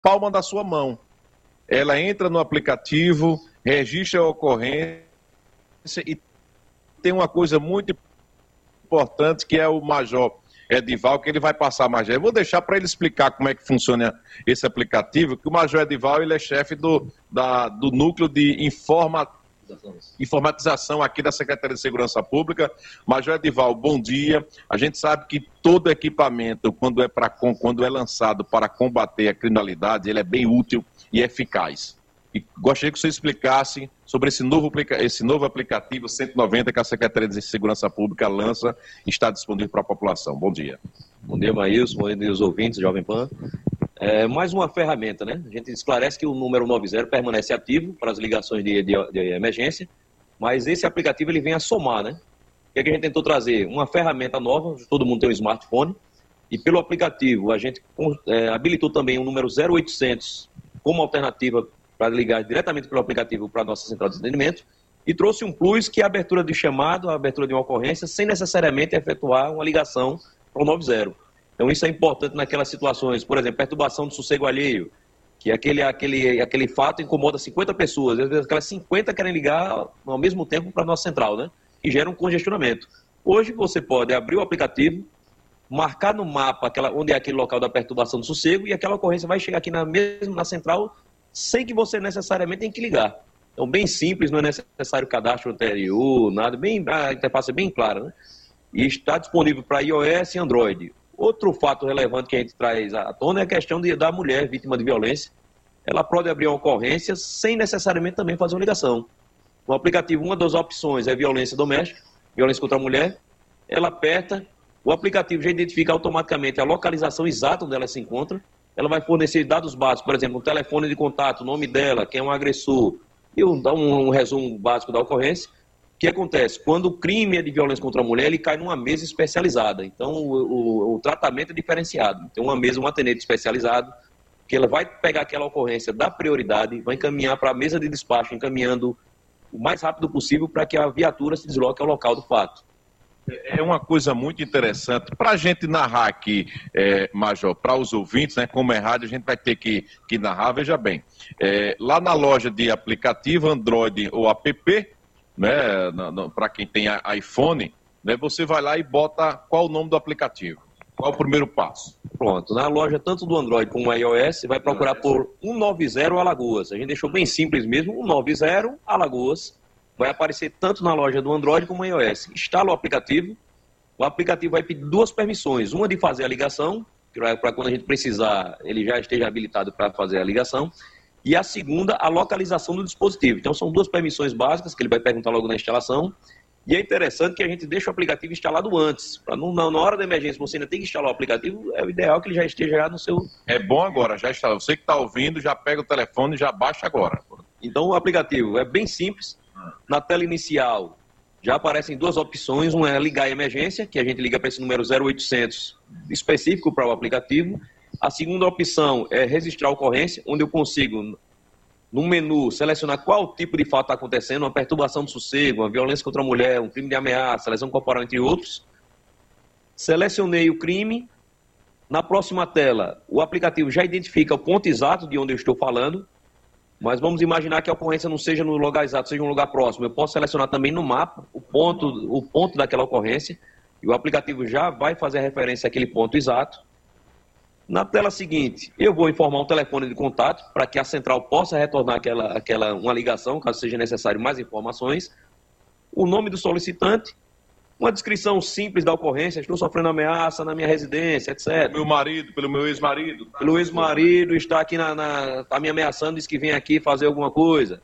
palma da sua mão. Ela entra no aplicativo, registra a ocorrência e tem uma coisa muito importante que é o Major Edival, que ele vai passar mais. Eu vou deixar para ele explicar como é que funciona esse aplicativo, que o Major Edival ele é chefe do núcleo de informatização aqui da Secretaria de Segurança Pública. Major Edival, bom dia. A gente sabe que todo equipamento, quando é lançado para combater a criminalidade, ele é bem útil e eficaz. E gostaria que você explicasse sobre esse novo aplicativo 190 que a Secretaria de Segurança Pública lança e está disponível para a população. Bom dia. Bom dia, Maílson. Bom dia, os ouvintes, Jovem Pan. Mais uma ferramenta, né? A gente esclarece que o número 90 permanece ativo para as ligações de emergência, mas esse aplicativo ele vem a somar, né? O que a gente tentou trazer? Uma ferramenta nova, todo mundo tem um smartphone, e pelo aplicativo a gente habilitou também o número 0800 como alternativa para ligar diretamente pelo aplicativo para a nossa central de atendimento, e trouxe um plus que é a abertura de chamado, a abertura de uma ocorrência, sem necessariamente efetuar uma ligação para o 90. Então isso é importante naquelas situações, por exemplo, perturbação do sossego alheio, que aquele fato incomoda 50 pessoas, às vezes aquelas 50 querem ligar ao mesmo tempo para a nossa central, né? E gera um congestionamento. Hoje você pode abrir o aplicativo, marcar no mapa onde é aquele local da perturbação do sossego e aquela ocorrência vai chegar aqui na central sem que você necessariamente tenha que ligar. Então, bem simples, não é necessário cadastro anterior, nada, a interface é bem clara, né? E está disponível para iOS e Android. Outro fato relevante que a gente traz à tona é a questão da mulher vítima de violência. Ela pode abrir uma ocorrência sem necessariamente também fazer uma ligação. No aplicativo, uma das opções é violência doméstica, violência contra a mulher. Ela aperta, o aplicativo já identifica automaticamente a localização exata onde ela se encontra. Ela vai fornecer dados básicos, por exemplo, o telefone de contato, o nome dela, quem é um agressor, e dá um resumo básico da ocorrência. O que acontece? Quando o crime é de violência contra a mulher, ele cai numa mesa especializada. Então, o tratamento é diferenciado. Tem uma mesa, um atendente especializado, que ela vai pegar aquela ocorrência da prioridade, vai encaminhar para a mesa de despacho, encaminhando o mais rápido possível para que a viatura se desloque ao local do fato. É uma coisa muito interessante. Para a gente narrar aqui, Major, para os ouvintes, né, como é rádio, a gente vai ter que narrar. Veja bem, lá na loja de aplicativo Android ou app, né, para quem tem iPhone, né, você vai lá e bota qual o nome do aplicativo. Qual o primeiro passo? Pronto, na loja tanto do Android como do iOS, você vai procurar por 190 Alagoas. A gente deixou bem simples mesmo, 190 Alagoas. Vai aparecer tanto na loja do Android como no iOS. Instala o aplicativo vai pedir duas permissões. Uma de fazer a ligação, para quando a gente precisar, ele já esteja habilitado para fazer a ligação. E a segunda, a localização do dispositivo. Então são duas permissões básicas que ele vai perguntar logo na instalação. E é interessante que a gente deixe o aplicativo instalado antes. Para na hora da emergência, você ainda tem que instalar o aplicativo, é o ideal que ele já esteja no seu... É bom agora, já instalou. Você que está ouvindo, já pega o telefone e já baixa agora. Então o aplicativo é bem simples. Na tela inicial já aparecem duas opções, uma é ligar a emergência, que a gente liga para esse número 0800 específico para o aplicativo. A segunda opção é registrar a ocorrência, onde eu consigo, no menu, selecionar qual tipo de fato está acontecendo, uma perturbação do sossego, uma violência contra a mulher, um crime de ameaça, lesão corporal, entre outros. Selecionei o crime. Na próxima tela, o aplicativo já identifica o ponto exato de onde eu estou falando. Mas vamos imaginar que a ocorrência não seja no lugar exato, seja um lugar próximo. Eu posso selecionar também no mapa o ponto daquela ocorrência e o aplicativo já vai fazer a referência àquele ponto exato. Na tela seguinte, eu vou informar um telefone de contato para que a central possa retornar uma ligação, caso seja necessário mais informações. O nome do solicitante, uma descrição simples da ocorrência, estou sofrendo ameaça na minha residência, etc. Pelo meu ex-marido. Pelo ex-marido, está aqui está me ameaçando, diz que vem aqui fazer alguma coisa.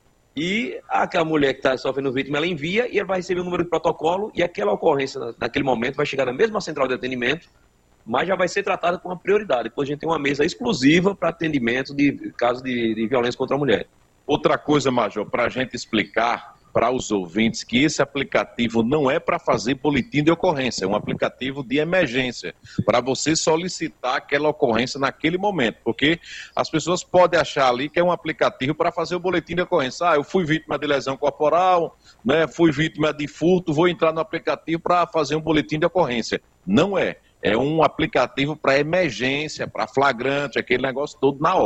E aquela mulher que está sofrendo vítima, ela envia e ela vai receber o número de protocolo e aquela ocorrência, naquele momento, vai chegar na mesma central de atendimento, mas já vai ser tratada com uma prioridade. Depois a gente tem uma mesa exclusiva para atendimento de casos de violência contra a mulher. Outra coisa, Major, para a gente explicar para os ouvintes que esse aplicativo não é para fazer boletim de ocorrência, é um aplicativo de emergência, para você solicitar aquela ocorrência naquele momento, porque as pessoas podem achar ali que é um aplicativo para fazer o boletim de ocorrência. Eu fui vítima de lesão corporal, né, fui vítima de furto, vou entrar no aplicativo para fazer um boletim de ocorrência. Não é. É um aplicativo para emergência, para flagrante, aquele negócio todo na hora.